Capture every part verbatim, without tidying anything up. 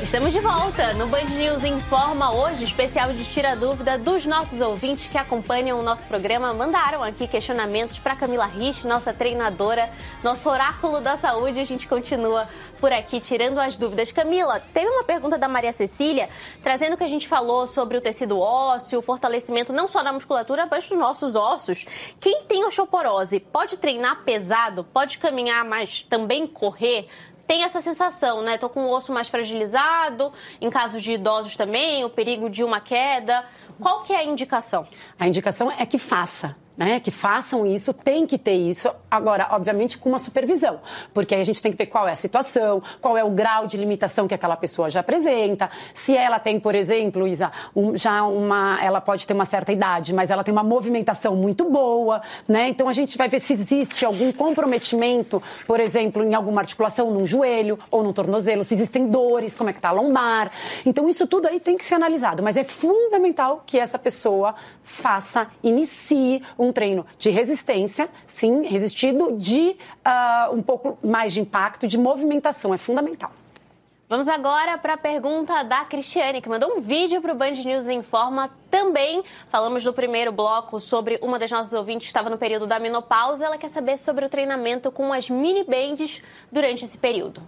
Estamos de volta no Band News Informa hoje, especial de Tira Dúvida dos nossos ouvintes que acompanham o nosso programa. Mandaram aqui questionamentos para Camila Rich, nossa treinadora, nosso oráculo da saúde. A gente continua por aqui tirando as dúvidas. Camila, teve uma pergunta da Maria Cecília, trazendo o que a gente falou sobre o tecido ósseo, o fortalecimento não só da musculatura, mas dos nossos ossos. Quem tem osteoporose pode treinar pesado, pode caminhar, mas também correr? Tem essa sensação, né? Tô com o osso mais fragilizado, em casos de idosos também, o perigo de uma queda. Qual que é a indicação? A indicação é que faça. Né, que façam isso, tem que ter isso, agora, obviamente, com uma supervisão, porque aí a gente tem que ver qual é a situação, qual é o grau de limitação que aquela pessoa já apresenta, se ela tem, por exemplo, Isa, um, já uma, ela pode ter uma certa idade, mas ela tem uma movimentação muito boa, né, então a gente vai ver se existe algum comprometimento, por exemplo, em alguma articulação, num joelho ou num tornozelo, se existem dores, como é que tá a lombar, então isso tudo aí tem que ser analisado, mas é fundamental que essa pessoa faça, inicie um um treino de resistência, sim, resistido, de uh, um pouco mais de impacto, de movimentação, é fundamental. Vamos agora para a pergunta da Cristiane, que mandou um vídeo para o Band News Informa também. Falamos no primeiro bloco sobre uma das nossas ouvintes que estava no período da menopausa. Ela quer saber sobre o treinamento com as mini bands durante esse período.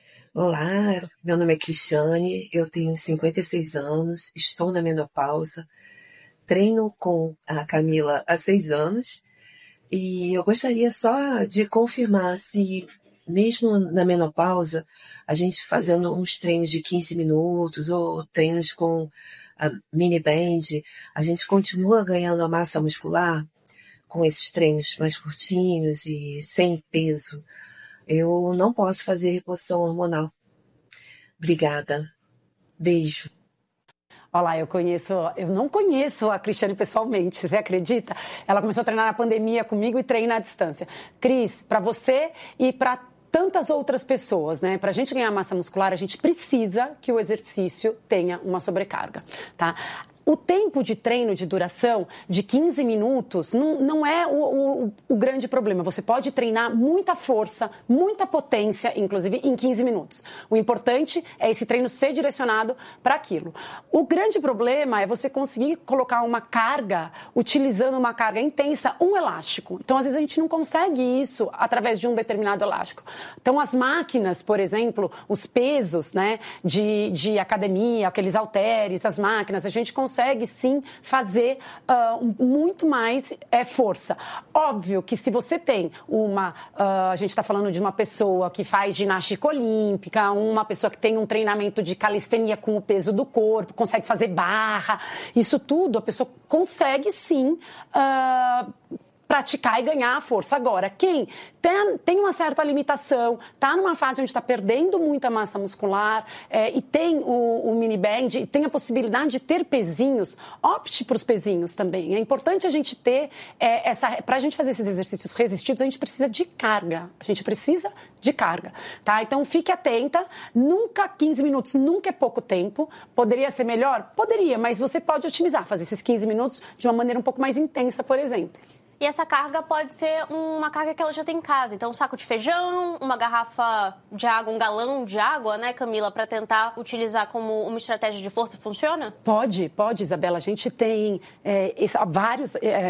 Olá, meu nome é Cristiane, eu tenho cinquenta e seis anos, estou na menopausa. Treino com a Camila há seis anos e eu gostaria só de confirmar se, mesmo na menopausa, a gente fazendo uns treinos de quinze minutos ou treinos com a mini band, a gente continua ganhando a massa muscular com esses treinos mais curtinhos e sem peso. Eu não posso fazer reposição hormonal. Obrigada. Beijo. Olá, eu conheço, eu não conheço a Cristiane pessoalmente, você acredita? Ela começou a treinar na pandemia comigo e treina à distância. Cris, para você e para tantas outras pessoas, né? Para a gente ganhar massa muscular, a gente precisa que o exercício tenha uma sobrecarga, tá? O tempo de treino de duração de quinze minutos não, não é o, o, o grande problema. Você pode treinar muita força, muita potência, inclusive, em quinze minutos. O importante é esse treino ser direcionado para aquilo. O grande problema é você conseguir colocar uma carga, utilizando uma carga intensa, um elástico. Então, às vezes, a gente não consegue isso através de um determinado elástico. Então, as máquinas, por exemplo, os pesos, né, de, de academia, aqueles halteres, as máquinas, a gente consegue consegue sim fazer uh, muito mais é, força. Óbvio que se você tem uma, uh, a gente está falando de uma pessoa que faz ginástica olímpica, uma pessoa que tem um treinamento de calistenia com o peso do corpo, consegue fazer barra, isso tudo a pessoa consegue sim uh, praticar e ganhar a força. Agora, quem tem, tem uma certa limitação, está numa fase onde está perdendo muita massa muscular é, e tem o, o mini band, e tem a possibilidade de ter pezinhos, opte para os pezinhos também. É importante a gente ter é, essa... Para a gente fazer esses exercícios resistidos, a gente precisa de carga. A gente precisa de carga, tá? Então, fique atenta. Nunca quinze minutos, nunca é pouco tempo. Poderia ser melhor? Poderia, mas você pode otimizar, fazer esses quinze minutos de uma maneira um pouco mais intensa, por exemplo. E essa carga pode ser uma carga que ela já tem em casa. Então, um saco de feijão, uma garrafa de água, um galão de água, né, Camila, para tentar utilizar como uma estratégia de força, funciona? Pode, pode, Isabela. A gente tem é, vários... É,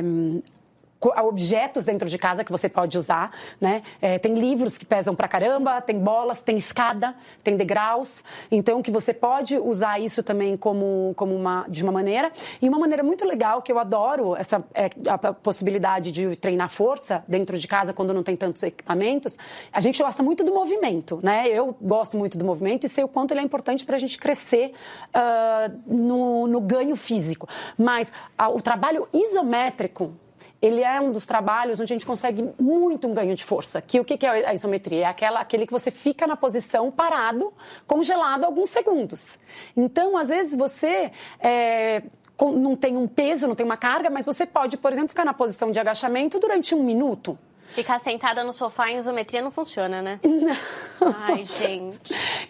objetos dentro de casa que você pode usar, né? É, tem livros que pesam pra caramba, tem bolas, tem escada, tem degraus, então que você pode usar isso também como, como uma, de uma maneira, e uma maneira muito legal que eu adoro, essa, é, a possibilidade de treinar força dentro de casa quando não tem tantos equipamentos, a gente gosta muito do movimento, né? Eu gosto muito do movimento e sei o quanto ele é importante pra gente crescer uh, no, no ganho físico, mas uh, o trabalho isométrico, ele é um dos trabalhos onde a gente consegue muito um ganho de força. Que o que é a isometria? É aquela, aquele que você fica na posição parado, congelado alguns segundos. Então, às vezes, você é, não tem um peso, não tem uma carga, mas você pode, por exemplo, ficar na posição de agachamento durante um minuto. Ficar sentada no sofá em isometria não funciona, né? Não. Ai, gente.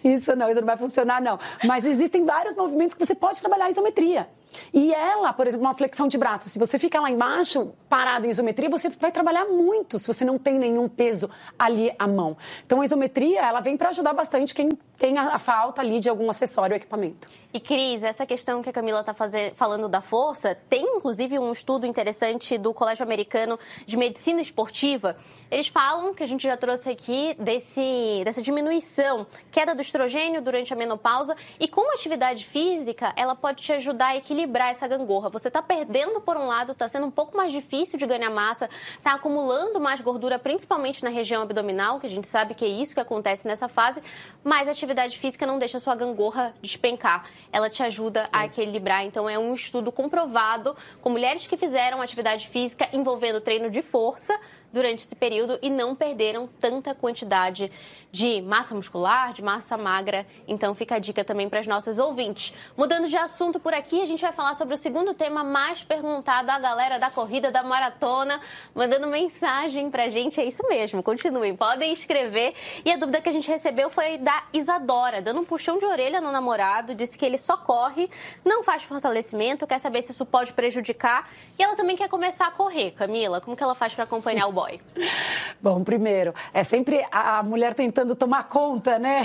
Isso não, isso não vai funcionar, não. Mas existem vários movimentos que você pode trabalhar a isometria. E ela, por exemplo, uma flexão de braço, se você fica lá embaixo, parado em isometria, você vai trabalhar muito se você não tem nenhum peso ali à mão. Então, a isometria, ela vem para ajudar bastante quem tem a, a falta ali de algum acessório ou equipamento. E, Cris, essa questão que a Camila está falando da força, tem inclusive um estudo interessante do Colégio Americano de Medicina Esportiva. Eles falam, que a gente já trouxe aqui, desse, dessa diminuição, queda do estrogênio durante a menopausa, e com a atividade física, ela pode te ajudar a equilibrar essa gangorra. Você está perdendo por um lado, está sendo um pouco mais difícil de ganhar massa, está acumulando mais gordura, principalmente na região abdominal, que a gente sabe que é isso que acontece nessa fase, mas a atividade física não deixa a sua gangorra despencar. Ela te ajuda a equilibrar. Então, é um estudo comprovado com mulheres que fizeram atividade física envolvendo treino de força durante esse período e não perderam tanta quantidade de massa muscular, de massa magra. Então, fica a dica também para as nossas ouvintes. Mudando de assunto por aqui, a gente vai falar sobre o segundo tema mais perguntado à galera da corrida, da maratona, mandando mensagem para a gente. É isso mesmo, continuem, podem escrever. E a dúvida que a gente recebeu foi da Isadora, dando um puxão de orelha no namorado, disse que ele só corre, não faz fortalecimento, quer saber se isso pode prejudicar. E ela também quer começar a correr. Camila, como que ela faz para acompanhar o boy? Bom, primeiro, é sempre a mulher tentando tomar conta, né,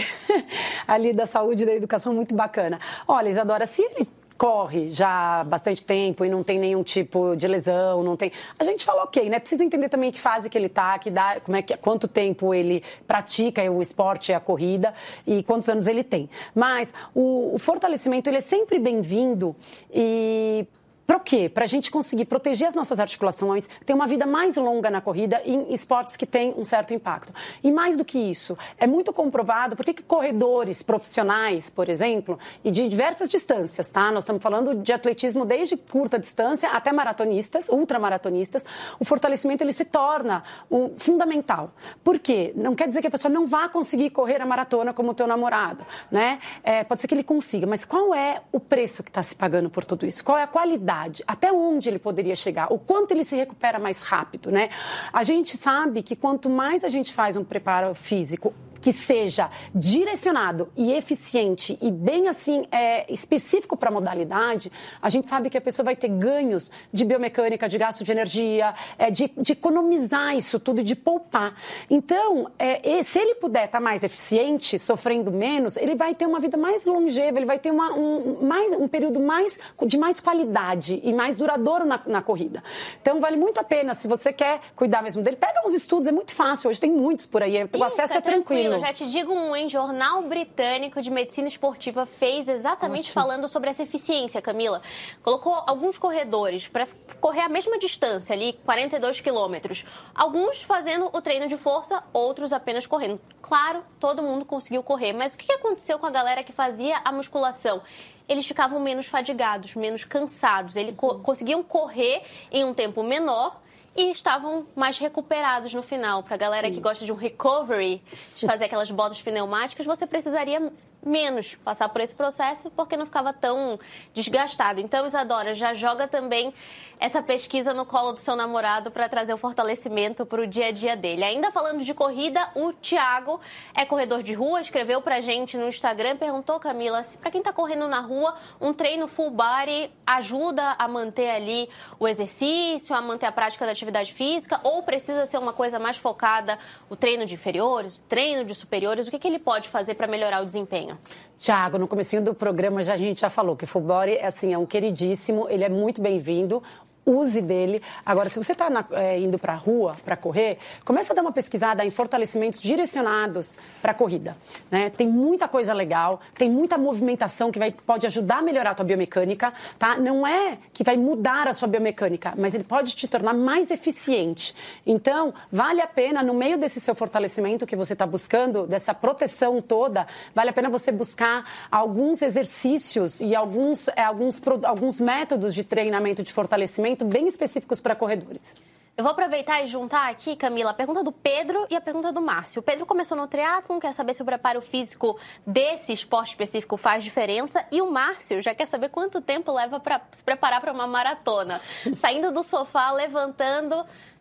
ali da saúde e da educação, muito bacana. Olha, Isadora, se ele corre já há bastante tempo e não tem nenhum tipo de lesão, não tem... A gente fala ok, né? Precisa entender também que fase que ele tá, que dá, como é que, quanto tempo ele pratica o esporte e a corrida e quantos anos ele tem. Mas o, o fortalecimento, ele é sempre bem-vindo e... Para o quê? Para a gente conseguir proteger as nossas articulações, ter uma vida mais longa na corrida em esportes que têm um certo impacto. E mais do que isso, é muito comprovado por que corredores profissionais, por exemplo, e de diversas distâncias, tá? Nós estamos falando de atletismo desde curta distância até maratonistas, ultramaratonistas, o fortalecimento ele se torna um, fundamental. Por quê? Não quer dizer que a pessoa não vá conseguir correr a maratona como o teu namorado, né? É, pode ser que ele consiga, mas qual é o preço que está se pagando por tudo isso? Qual é a qualidade? Até onde ele poderia chegar, o quanto ele se recupera mais rápido, né? A gente sabe que quanto mais a gente faz um preparo físico que seja direcionado e eficiente e bem assim é, específico para a modalidade, a gente sabe que a pessoa vai ter ganhos de biomecânica, de gasto de energia, é, de, de economizar isso tudo, de poupar. Então, é, se ele puder estar mais eficiente, sofrendo menos, ele vai ter uma vida mais longeva, ele vai ter uma, um, mais, um período mais, de mais qualidade e mais duradouro na, na corrida. Então, vale muito a pena, se você quer cuidar mesmo dele, pega uns estudos, é muito fácil, hoje tem muitos por aí, o acesso é tranquilo. Eu já te digo um, hein? Jornal Britânico de Medicina Esportiva fez exatamente Ótimo. falando sobre essa eficiência, Camila. Colocou alguns corredores para correr a mesma distância ali, quarenta e dois quilômetros. Alguns fazendo o treino de força, outros apenas correndo. Claro, todo mundo conseguiu correr, mas o que aconteceu com a galera que fazia a musculação? Eles ficavam menos fadigados, menos cansados. Eles co- conseguiam correr em um tempo menor e estavam mais recuperados no final. Para a galera Sim. que gosta de um recovery, de fazer aquelas botas pneumáticas, você precisaria menos passar por esse processo, porque não ficava tão desgastado. Então, Isadora, já joga também essa pesquisa no colo do seu namorado para trazer o fortalecimento para o dia a dia dele. Ainda falando de corrida, o Thiago é corredor de rua, escreveu para a gente no Instagram, perguntou, Camila, se para quem está correndo na rua, um treino full body ajuda a manter ali o exercício, a manter a prática da atividade física, ou precisa ser uma coisa mais focada, o treino de inferiores, o treino de superiores, o que, que ele pode fazer para melhorar o desempenho? Tiago, no comecinho do programa já, a gente já falou que o full body assim, é um queridíssimo, ele é muito bem-vindo. Use dele. Agora, se você está é, indo para a rua para correr, começa a dar uma pesquisada em fortalecimentos direcionados para a corrida, né? Tem muita coisa legal, tem muita movimentação que vai, pode ajudar a melhorar a tua biomecânica, tá? Não é que vai mudar a sua biomecânica, mas ele pode te tornar mais eficiente. Então, vale a pena, no meio desse seu fortalecimento que você está buscando, dessa proteção toda, vale a pena você buscar alguns exercícios e alguns, é, alguns, alguns métodos de treinamento de fortalecimento bem específicos para corredores. Eu vou aproveitar e juntar aqui, Camila, a pergunta do Pedro e a pergunta do Márcio. O Pedro começou no triatlon, quer saber se o preparo físico desse esporte específico faz diferença. E o Márcio já quer saber quanto tempo leva para se preparar para uma maratona. Saindo do sofá, levantando,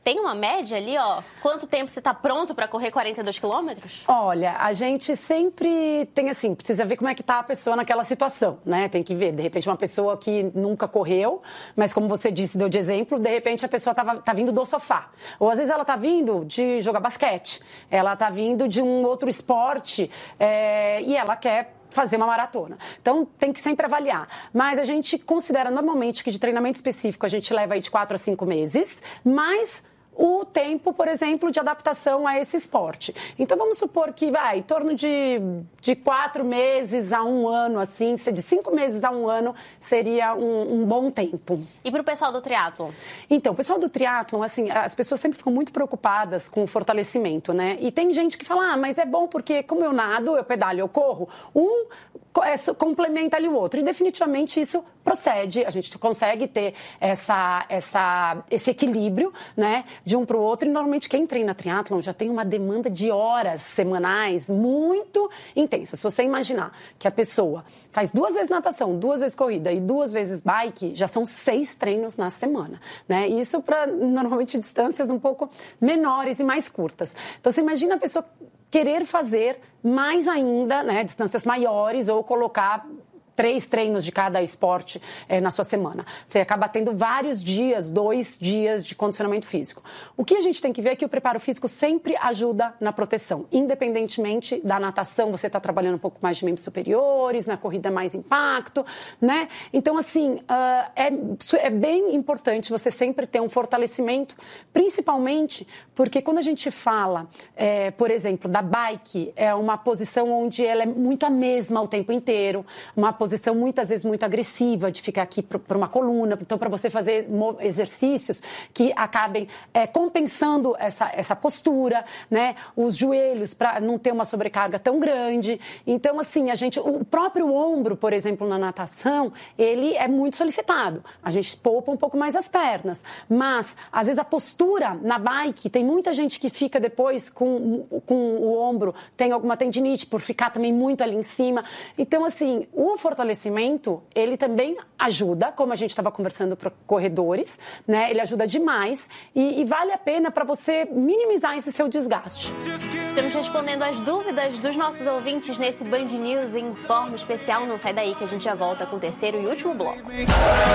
Tem uma média ali, ó? Quanto tempo você está pronto para correr quarenta e dois quilômetros? Olha, a gente sempre tem assim, precisa ver como é que tá a pessoa naquela situação, né? Tem que ver, de repente uma pessoa que nunca correu, mas como você disse, deu de exemplo, de repente a pessoa tava, tá vindo do sofá. Ou às vezes ela tá vindo de jogar basquete, ela tá vindo de um outro esporte é, e ela quer fazer uma maratona. Então, tem que sempre avaliar. Mas a gente considera normalmente que de treinamento específico a gente leva aí de quatro a cinco meses, mas o tempo, por exemplo, de adaptação a esse esporte. Então, vamos supor que vai em torno de, de quatro meses a um ano, assim, de cinco meses a um ano seria um, um bom tempo. E para o pessoal do triatlon? Então, o pessoal do triatlon, assim, as pessoas sempre ficam muito preocupadas com o fortalecimento, né? E tem gente que fala, ah, mas é bom porque como eu nado, eu pedalo, eu corro, um é, complementa ali o outro. E definitivamente isso procede, a gente consegue ter essa, essa, esse equilíbrio, né, de um para o outro. E normalmente quem treina triatlon já tem uma demanda de horas semanais muito intensa. Se você imaginar que a pessoa faz duas vezes natação, duas vezes corrida e duas vezes bike, já são seis treinos na semana, né? Isso para normalmente distâncias um pouco menores e mais curtas. Então você imagina a pessoa querer fazer mais ainda, né, distâncias maiores ou colocar três treinos de cada esporte é, na sua semana. Você acaba tendo vários dias, dois dias de condicionamento físico. O que a gente tem que ver é que o preparo físico sempre ajuda na proteção. Independentemente da natação, você está trabalhando um pouco mais de membros superiores, na corrida mais impacto, né? Então, assim, uh, é, é bem importante você sempre ter um fortalecimento, principalmente porque quando a gente fala, é, por exemplo, da bike, é uma posição onde ela é muito a mesma o tempo inteiro, uma posição muitas vezes muito agressiva, de ficar aqui para uma coluna, então para você fazer exercícios que acabem é, compensando essa, essa postura, né? Os joelhos para não ter uma sobrecarga tão grande. Então, assim, a gente, o próprio ombro, por exemplo, na natação, ele é muito solicitado. A gente poupa um pouco mais as pernas, mas às vezes a postura na bike, tem muita gente que fica depois com, com o ombro, tem alguma tendinite por ficar também muito ali em cima. Então, assim, o fortalecimento, ele também ajuda, como a gente estava conversando para corredores, né? Ele ajuda demais e, e vale a pena para você minimizar esse seu desgaste. Estamos respondendo as dúvidas dos nossos ouvintes nesse Band News em forma especial. Não sai daí que a gente já volta com o terceiro e último bloco.